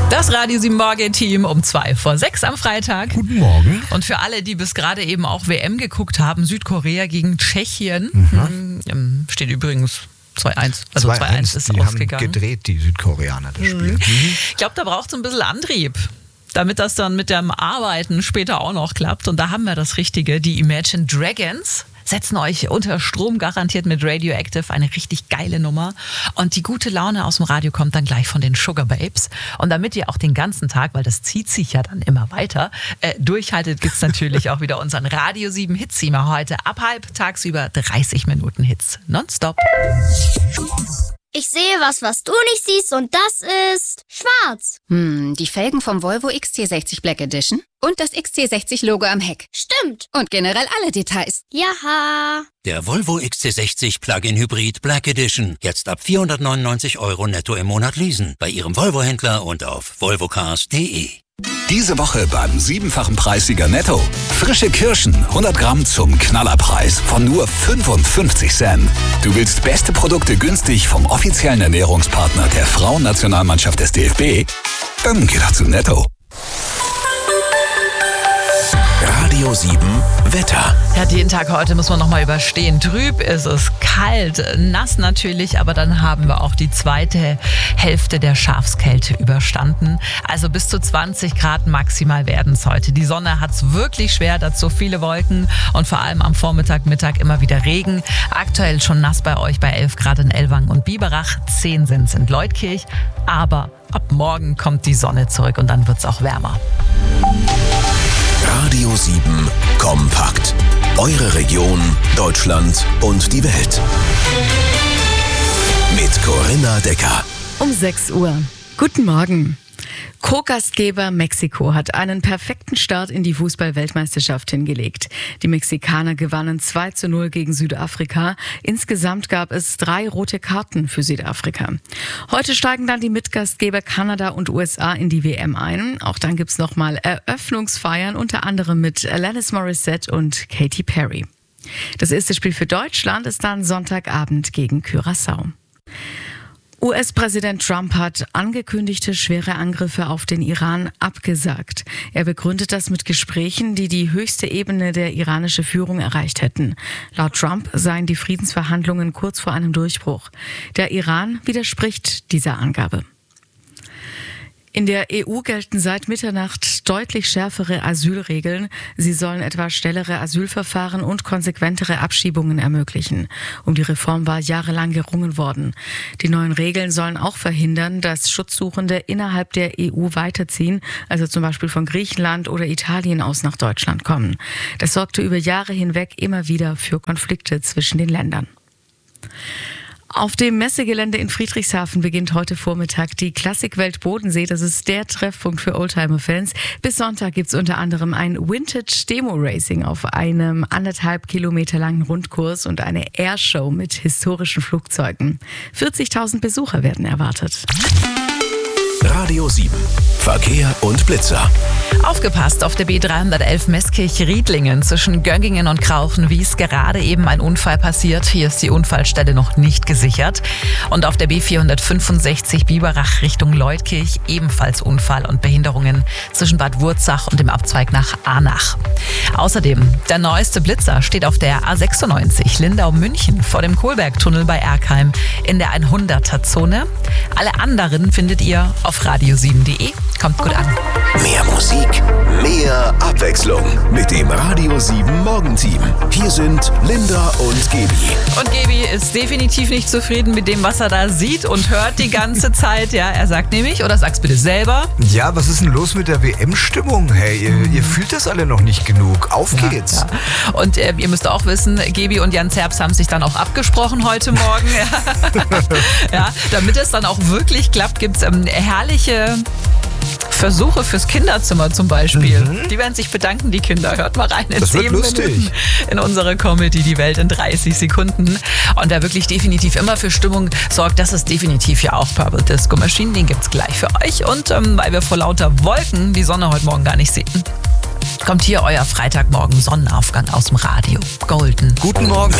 Das Radio 7 Morgen-Team um 5:02 am Freitag. Guten Morgen. Und für alle, die bis gerade eben auch WM geguckt haben, Südkorea gegen Tschechien, steht übrigens 2:1. Also 2:1 ist die ausgegangen. Haben gedreht, die Südkoreaner, das Spiel. Ich glaube, da braucht es ein bisschen Antrieb, damit das dann mit dem Arbeiten später auch noch klappt. Und da haben wir das Richtige. Die Imagine Dragons setzen euch unter Strom garantiert mit Radioactive, eine richtig geile Nummer. Und die gute Laune aus dem Radio kommt dann gleich von den Sugar Babes. Und damit ihr auch den ganzen Tag, weil das zieht sich ja dann immer weiter, durchhaltet, gibt's natürlich auch wieder unseren Radio 7 Hitzeamer heute ab halb tagsüber 30 Minuten Hits nonstop. Ich sehe was du nicht siehst, und das ist schwarz. Die Felgen vom Volvo XC60 Black Edition und das XC60-Logo am Heck. Stimmt. Und generell alle Details. Jaha. Der Volvo XC60 Plug-in Hybrid Black Edition. Jetzt ab 499 € netto im Monat leasen. Bei Ihrem Volvo-Händler und auf volvocars.de. Diese Woche beim 7-fachen Preissieger Netto. Frische Kirschen, 100 Gramm zum Knallerpreis von nur 55 Cent. Du willst beste Produkte günstig vom offiziellen Ernährungspartner der Frauennationalmannschaft des DFB? Dann geh doch zu Netto. Radio 7 Wetter. Ja, den Tag heute muss man noch mal überstehen. Trüb ist es, kalt, nass natürlich, aber dann haben wir auch die zweite Hälfte der Schafskälte überstanden. Also bis zu 20 Grad maximal werden es heute. Die Sonne hat es wirklich schwer, dazu viele Wolken und vor allem am Vormittag, Mittag immer wieder Regen. Aktuell schon nass bei euch bei 11 Grad in Ellwangen und Biberach, 10 sind es in Leutkirch, aber ab morgen kommt die Sonne zurück und dann wird es auch wärmer. Radio 7 kompakt. Eure Region, Deutschland und die Welt. Mit Corinna Decker. Um 6 Uhr. Guten Morgen. Co-Gastgeber Mexiko hat einen perfekten Start in die Fußball-Weltmeisterschaft hingelegt. Die Mexikaner gewannen 2:0 gegen Südafrika. Insgesamt gab es 3 rote Karten für Südafrika. Heute steigen dann die Mitgastgeber Kanada und USA in die WM ein. Auch dann gibt's nochmal Eröffnungsfeiern, unter anderem mit Alanis Morissette und Katy Perry. Das erste Spiel für Deutschland ist dann Sonntagabend gegen Curaçao. US-Präsident Trump hat angekündigte schwere Angriffe auf den Iran abgesagt. Er begründet das mit Gesprächen, die die höchste Ebene der iranischen Führung erreicht hätten. Laut Trump seien die Friedensverhandlungen kurz vor einem Durchbruch. Der Iran widerspricht dieser Angabe. In der EU gelten seit Mitternacht deutlich schärfere Asylregeln. Sie sollen etwa schnellere Asylverfahren und konsequentere Abschiebungen ermöglichen. Um die Reform war jahrelang gerungen worden. Die neuen Regeln sollen auch verhindern, dass Schutzsuchende innerhalb der EU weiterziehen, also zum Beispiel von Griechenland oder Italien aus nach Deutschland kommen. Das sorgte über Jahre hinweg immer wieder für Konflikte zwischen den Ländern. Auf dem Messegelände in Friedrichshafen beginnt heute Vormittag die Klassikwelt Bodensee. Das ist der Treffpunkt für Oldtimer-Fans. Bis Sonntag gibt's unter anderem ein Vintage-Demo-Racing auf einem 1,5 Kilometer langen Rundkurs und eine Airshow mit historischen Flugzeugen. 40.000 Besucher werden erwartet. Radio 7 Verkehr und Blitzer. Aufgepasst, auf der B311 Meßkirch-Riedlingen zwischen Göngingen und Krauchenwies gerade eben ein Unfall passiert. Hier ist die Unfallstelle noch nicht gesichert. Und auf der B465 Biberach Richtung Leutkirch ebenfalls Unfall und Behinderungen zwischen Bad Wurzach und dem Abzweig nach Arnach. Außerdem, der neueste Blitzer steht auf der A96 Lindau-München vor dem Kohlbergtunnel bei Erkheim in der 100er-Zone. Alle anderen findet ihr auf radio7.de. Kommt gut an. Mehr Musik, mehr Abwechslung mit dem Radio 7 Morgenteam. Hier sind Linda und Gebi. Und Gebi ist definitiv nicht zufrieden mit dem, was er da sieht und hört die ganze Zeit. Ja, er sagt nämlich, oder sag's bitte selber. Ja, was ist denn los mit der WM-Stimmung? Hey, ihr fühlt das alle noch nicht genug. Auf geht's. Ja. Und ihr müsst auch wissen, Gebi und Jan Zerbs haben sich dann auch abgesprochen heute Morgen. Ja, damit es dann auch wirklich klappt, gibt's herrliche Versuche fürs Kinderzimmer zum Beispiel. Die werden sich bedanken, die Kinder. Hört mal rein in 10 Minuten in unsere Comedy Die Welt in 30 Sekunden. Und wer wirklich definitiv immer für Stimmung sorgt, das ist definitiv ja auch Purple Disco Machine. Den gibt's gleich für euch. Und weil wir vor lauter Wolken die Sonne heute Morgen gar nicht sehen, kommt hier euer Freitagmorgen Sonnenaufgang aus dem Radio. Golden. Guten Morgen.